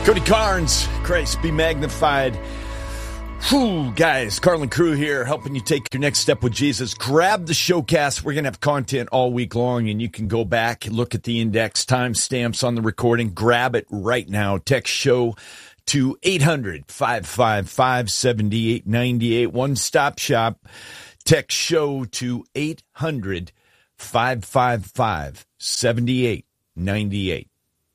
Cody Carnes, Christ be magnified. Whew, guys, Carlin Crew here, helping you take your next step with Jesus. Grab the showcast. We're going to have content all week long, and you can go back and look at the index, timestamps on the recording. Grab it right now. Text show to 800-555-7898. One-stop shop. Text show to 800-555-7898.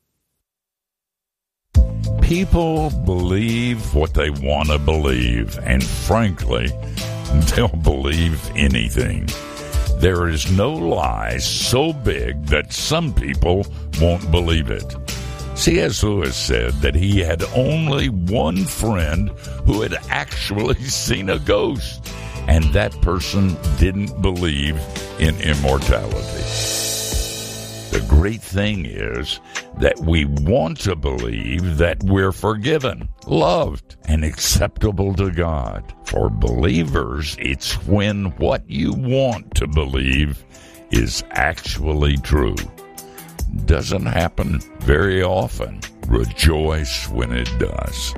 People believe what they want to believe, and frankly, they'll believe anything. There is no lie so big that some people won't believe it. C.S. Lewis said that he had only one friend who had actually seen a ghost, and that person didn't believe in immortality. The great thing is that we want to believe that we're forgiven, loved, and acceptable to God. For believers, it's when what you want to believe is actually true. Doesn't happen very often. Rejoice when it does.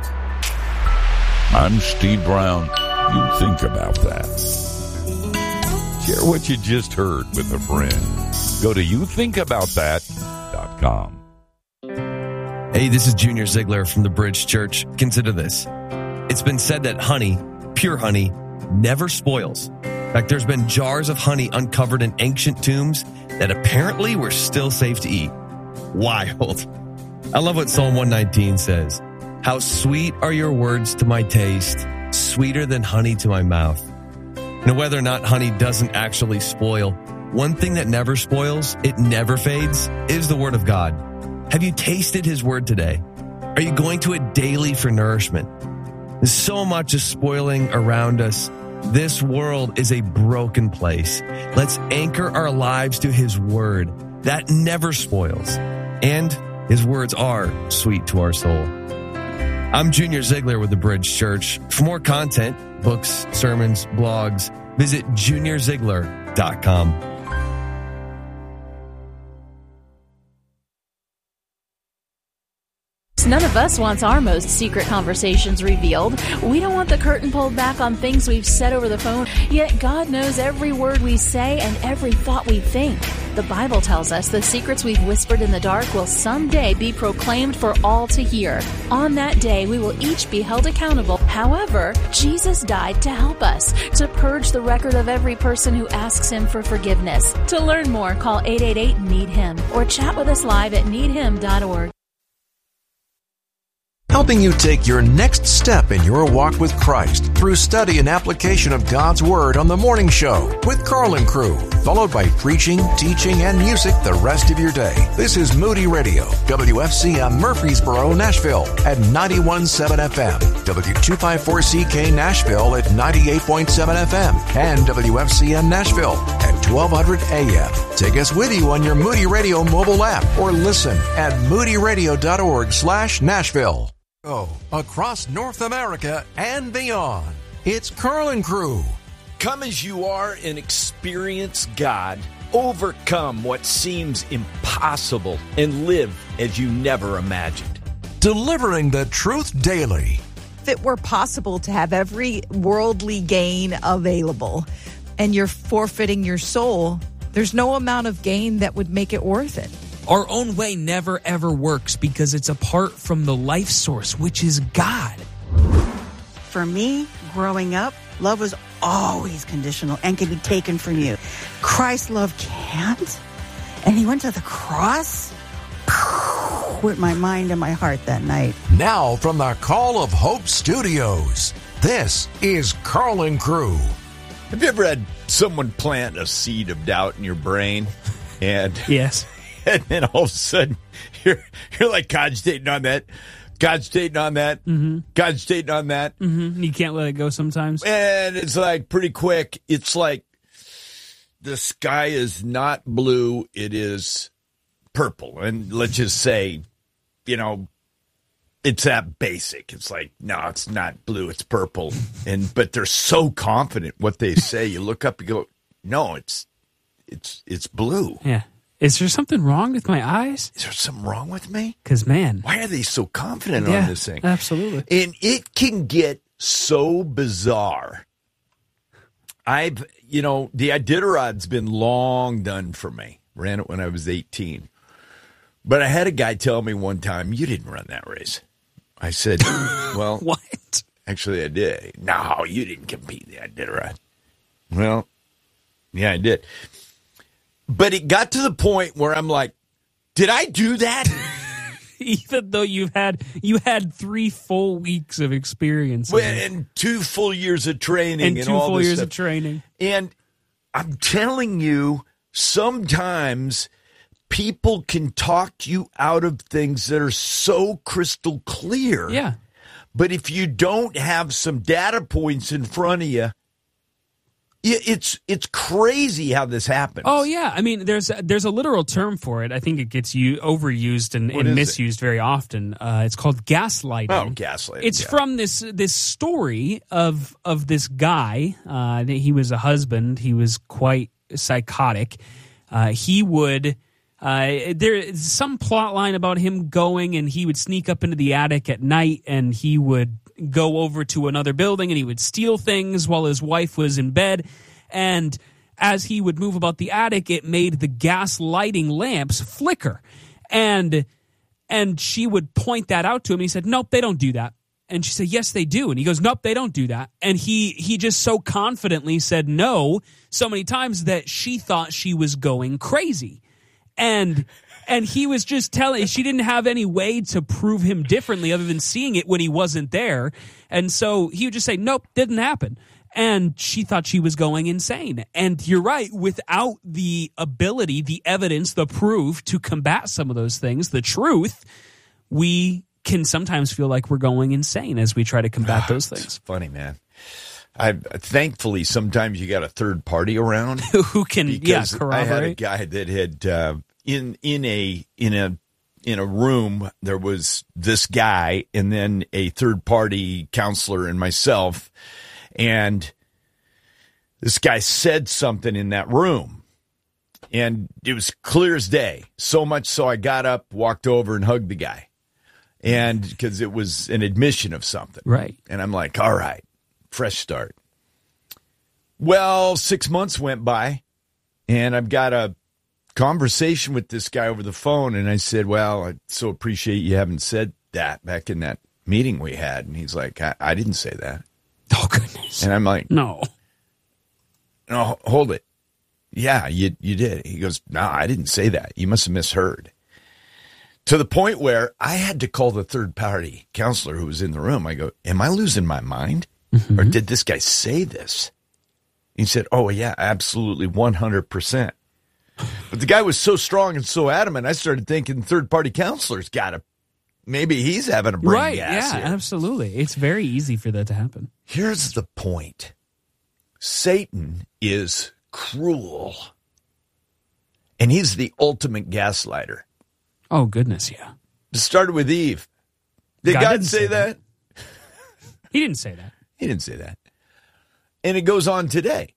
I'm Steve Brown. You think about that. Share what you just heard with a friend. Go to youthinkaboutthat.com. Hey, this is Junior Ziegler from the Bridge Church. Consider this. It's been said that honey, pure honey, never spoils. In fact, there's been jars of honey uncovered in ancient tombs that apparently were still safe to eat. Wild. I love what Psalm 119 says. How sweet are your words to my taste, sweeter than honey to my mouth. Now, whether or not honey doesn't actually spoil, one thing that never spoils, it never fades, is the Word of God. Have you tasted His Word today? Are you going to it daily for nourishment? There's so much is spoiling around us. This world is a broken place. Let's anchor our lives to His Word. That never spoils. And His words are sweet to our soul. I'm Junior Ziegler with the Bridge Church. For more content, books, sermons, blogs, visit juniorziegler.com. None of us wants our most secret conversations revealed. We don't want the curtain pulled back on things we've said over the phone, yet God knows every word we say and every thought we think. The Bible tells us the secrets we've whispered in the dark will someday be proclaimed for all to hear. On that day, we will each be held accountable. However, Jesus died to help us, to purge the record of every person who asks Him for forgiveness. To learn more, call 888-NEED-HIM or chat with us live at needhim.org. Helping you take your next step in your walk with Christ through study and application of God's Word on The Morning Show with Carlin Crew, followed by preaching, teaching, and music the rest of your day. This is Moody Radio, WFCM Murfreesboro, Nashville at 91.7 FM, W254CK Nashville at 98.7 FM, and WFCM Nashville at 1200 AM. Take us with you on your Moody Radio mobile app or listen at moodyradio.org/Nashville. Across North America and beyond, it's Carlin Crew. Come as you are and experience God. Overcome what seems impossible and live as you never imagined. Delivering the truth daily. If it were possible to have every worldly gain available and you're forfeiting your soul, there's no amount of gain that would make it worth it. Our own way never, ever works because it's apart from the life source, which is God. For me, growing up, love was always conditional and can be taken from you. Christ's love can't. And He went to the cross with my mind and my heart that night. Now from the Call of Hope Studios, this is Carlin Crew. Have you ever had someone plant a seed of doubt in your brain? And yes. And then all of a sudden, you're like, God's dating on that. God's dating on that. Mm-hmm. God's dating on that. Mm-hmm. You can't let it go sometimes. And it's like pretty quick. It's like the sky is not blue. It is purple. And let's just say, it's that basic. It's like, no, it's not blue. It's purple. But they're so confident what they say. You look up, you go, no, it's blue. Yeah. Is there something wrong with my eyes? Is there something wrong with me? Because, man. Why are they so confident Yeah, on this thing? absolutely. And it can get so bizarre. The Iditarod's been long done for me. Ran it when I was 18. But I had a guy tell me one time, you didn't run that race. I said, well. What? Actually, I did. No, you didn't compete in the Iditarod. Well, yeah, I did. But it got to the point where I'm like, did I do that? Even though you had 3 full weeks of experience. And 2 full years of training. And 2 all full this years stuff. of training. And I'm telling you, sometimes people can talk you out of things that are so crystal clear. Yeah. But if you don't have some data points in front of you, it's crazy how this happens. Oh, yeah. I mean, there's a literal term for it. I think it gets overused and misused very often. It's called gaslighting. Oh, gaslighting. It's from this story of this guy. He was a husband. He was quite psychotic. He would... there's some plot line about him going, and he would sneak up into the attic at night, and he would go over to another building, and he would steal things while his wife was in bed. And as he would move about the attic, it made the gas lighting lamps flicker. And she would point that out to him. He said, nope, they don't do that. And she said, yes, they do. And he goes, nope, they don't do that. And he just so confidently said no so many times that she thought she was going crazy. And he was just telling, she didn't have any way to prove him differently other than seeing it when he wasn't there. And so he would just say, nope, didn't happen. And she thought she was going insane. And you're right, without the ability, the evidence, the proof to combat some of those things, the truth, we can sometimes feel like we're going insane as we try to combat those things. It's funny, man. Thankfully, sometimes you got a third party around who can, corroborate. I had a guy that had in a room. There was this guy, and then a third party counselor and myself, and this guy said something in that room, and it was clear as day. So much so, I got up, walked over, and hugged the guy, and because it was an admission of something, right? And I'm like, all right. Fresh start. Well, 6 months went by, and I've got a conversation with this guy over the phone, and I said, well, I so appreciate you having said that back in that meeting we had. And he's like, I didn't say that. Oh, goodness. And I'm like, no, hold it. Yeah, you did. He goes, no, I didn't say that. You must have misheard. To the point where I had to call the third party counselor who was in the room. I go, am I losing my mind? Mm-hmm. Or did this guy say this? He said, oh, yeah, absolutely, 100%. But the guy was so strong and so adamant, I started thinking third-party counselor's got to, maybe he's having a brain gas here. Absolutely. It's very easy for that to happen. Here's the point. Satan is cruel, and he's the ultimate gaslighter. Oh, goodness, yeah. It started with Eve. Did God say that? He didn't say that. He didn't say that. And it goes on today.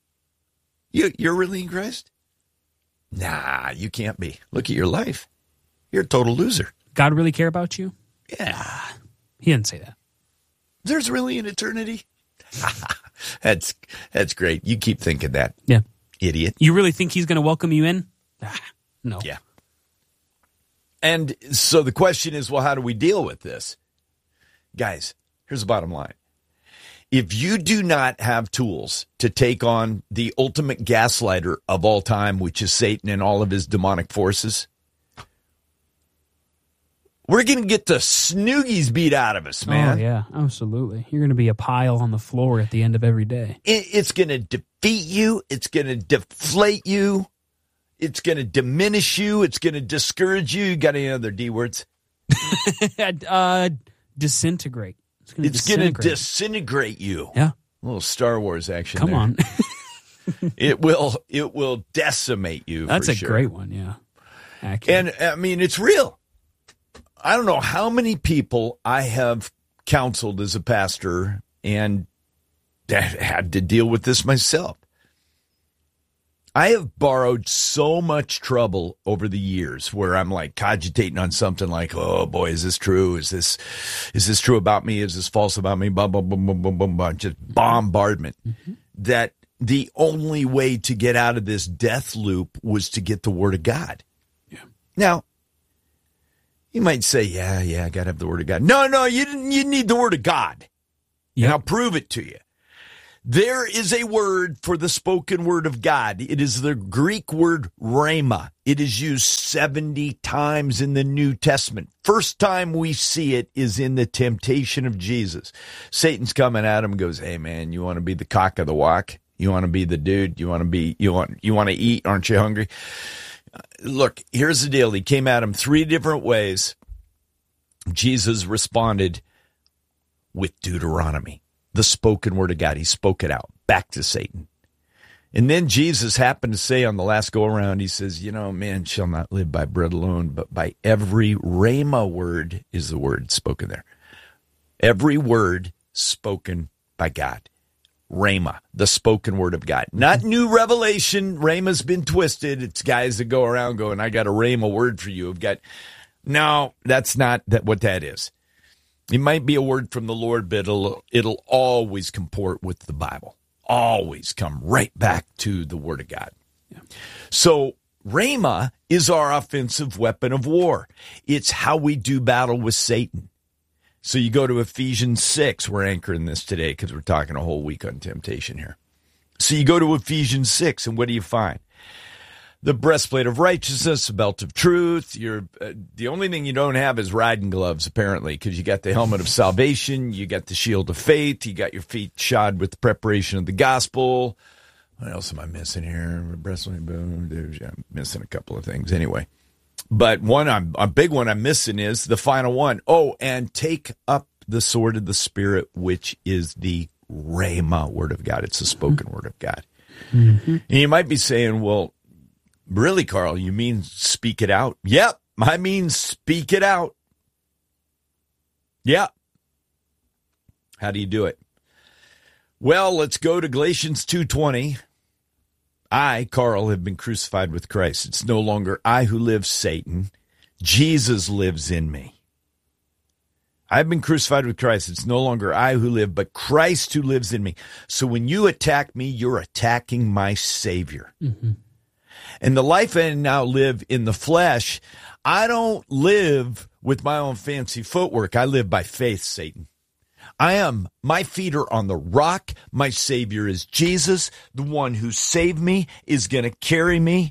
You're really in Christ? Nah, you can't be. Look at your life. You're a total loser. God really care about you? Yeah. He didn't say that. There's really an eternity? That's great. You keep thinking that. Yeah. Idiot. You really think he's going to welcome you in? No. Yeah. And so the question is, well, how do we deal with this? Guys, here's the bottom line. If you do not have tools to take on the ultimate gaslighter of all time, which is Satan and all of his demonic forces, we're going to get the snoogies beat out of us, man. Oh, yeah, absolutely. You're going to be a pile on the floor at the end of every day. It's going to defeat you. It's going to deflate you. It's going to diminish you. It's going to discourage you. You got any other D words? Disintegrate. It's going to disintegrate you. Yeah. A little Star Wars action. Come on. It will decimate you. That's for a sure. great one. Yeah. Accurate. And I mean, it's real. I don't know how many people I have counseled as a pastor and had to deal with this myself. I have borrowed so much trouble over the years where I'm like cogitating on something like, oh boy, is this true? Is this true about me? Is this false about me? Blah, blah, blah, blah, blah, blah, blah. Just bombardment. That the only way to get out of this death loop was to get the Word of God. Yeah. Now, you might say, yeah, I got to have the Word of God. No, you need the Word of God. Yep. And I'll prove it to you. There is a word for the spoken word of God. It is the Greek word rhema. It is used 70 times in the New Testament. First time we see it is in the temptation of Jesus. Satan's coming at him and goes, hey man, you want to be the cock of the walk? You want to be the dude? You want to eat? Aren't you hungry? Look, here's the deal. He came at him 3 different ways. Jesus responded with Deuteronomy. The spoken word of God. He spoke it out back to Satan. And then Jesus happened to say on the last go around, he says, man shall not live by bread alone, but by every rhema word is the word spoken there. Every word spoken by God. Rhema, the spoken word of God. Not new revelation. Rhema's been twisted. It's guys that go around going, I got a rhema word for you. No, that's not what that is. It might be a word from the Lord, but it'll always comport with the Bible. Always come right back to the Word of God. Yeah. So rhema is our offensive weapon of war. It's how we do battle with Satan. So you go to Ephesians 6. We're anchoring this today because we're talking a whole week on temptation here. So you go to Ephesians 6, and what do you find? The breastplate of righteousness, the belt of truth. The only thing you don't have is riding gloves, apparently, because you got the helmet of salvation, you got the shield of faith, you got your feet shod with the preparation of the gospel. What else am I missing here? Breastplate, I'm missing a couple of things anyway. But a big one I'm missing is the final one. Oh, and take up the sword of the Spirit, which is the rhema word of God. It's the spoken word of God. Mm-hmm. And you might be saying, well, really, Carl, you mean speak it out? Yep, I mean speak it out. Yeah. How do you do it? Well, let's go to Galatians 2:20. I, Carl, have been crucified with Christ. It's no longer I who live, Satan. Jesus lives in me. I've been crucified with Christ. It's no longer I who live, but Christ who lives in me. So when you attack me, you're attacking my Savior. Mm-hmm. And the life I now live in the flesh, I don't live with my own fancy footwork. I live by faith, Satan. My feet are on the rock. My Savior is Jesus. The one who saved me is going to carry me.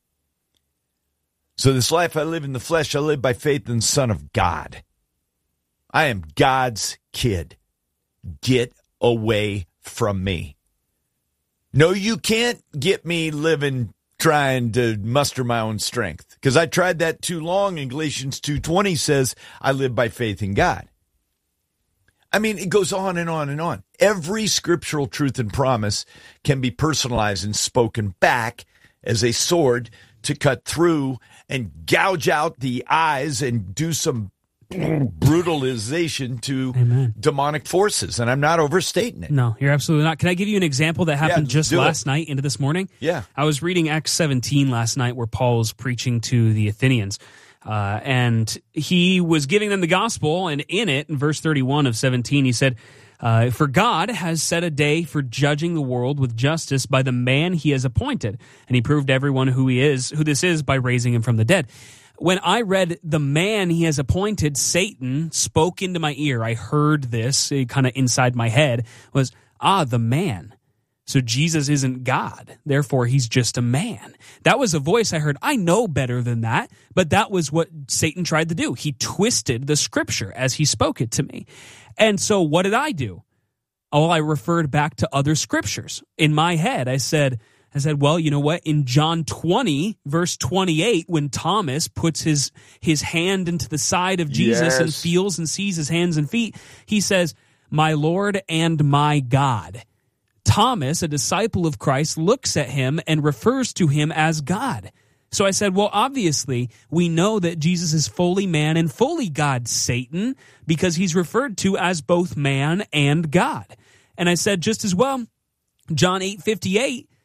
So this life I live in the flesh, I live by faith in the Son of God. I am God's kid. Get away from me. No, you can't get me living trying to muster my own strength, because I tried that too long. And Galatians 2:20 says, I live by faith in God. I mean, it goes on and on and on. Every scriptural truth and promise can be personalized and spoken back as a sword to cut through and gouge out the eyes and do some brutalization to demonic forces. And I'm not overstating it. No, you're absolutely not. Can I give you an example that happened just last night into this morning? Yeah. I was reading Acts 17 last night where Paul was preaching to the Athenians. And he was giving them the gospel. And in it, in verse 31 of 17, he said, for God has set a day for judging the world with justice by the man he has appointed. And he proved to everyone who this is by raising him from the dead. When I read the man he has appointed, Satan spoke into my ear. I heard this kind of inside my head was, the man. So Jesus isn't God. Therefore, he's just a man. That was a voice I heard. I know better than that, but that was what Satan tried to do. He twisted the scripture as he spoke it to me. And so what did I do? Oh, I referred back to other scriptures. In my head, I said, well, you know what? In John 20, verse 28, when Thomas puts his hand into the side of Jesus and feels and sees his hands and feet, he says, my Lord and my God. Thomas, a disciple of Christ, looks at him and refers to him as God. So I said, well, obviously, we know that Jesus is fully man and fully God, Satan, because he's referred to as both man and God. And I said, just as well, John 8:58,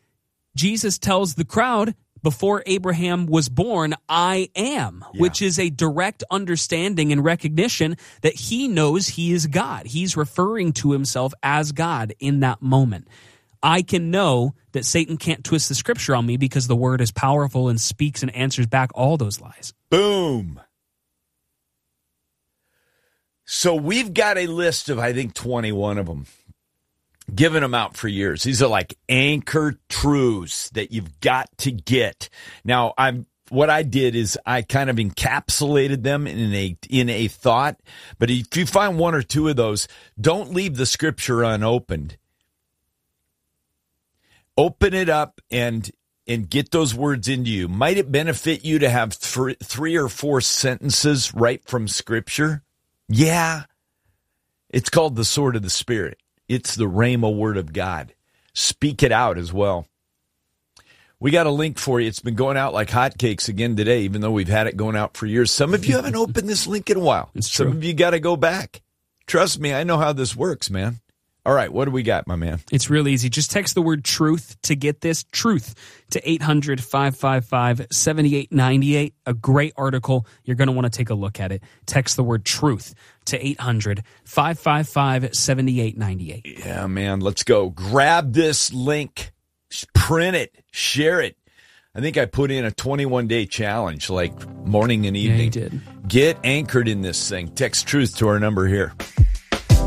Jesus tells the crowd, before Abraham was born, I am, which is a direct understanding and recognition that he knows he is God. He's referring to himself as God in that moment. I can know that Satan can't twist the scripture on me because the word is powerful and speaks and answers back all those lies. Boom. So we've got a list of, I think, 21 of them. Given them out for years. These are like anchor truths that you've got to get. Now, what I did is I kind of encapsulated them in a thought. But if you find one or two of those, don't leave the scripture unopened. Open it up and get those words into you. Might it benefit you to have three or four sentences right from scripture? Yeah. It's called the sword of the Spirit. It's the Rhema word of God. Speak it out as well. We got a link for you. It's been going out like hotcakes again today, even though we've had it going out for years. Some of you haven't opened this link in a while. It's true. Some of you got to go back. Trust me, I know how this works, man. All right, what do we got, my man? It's real easy. Just text the word truth to get this. Truth to 800-555-7898. A great article. You're going to want to take a look at it. Text the word truth to 800-555-7898. Yeah, man, let's go. Grab this link. Print it. Share it. I think I put in a 21-day challenge, like morning and evening. Yeah, you did. Get anchored in this thing. Text truth to our number here.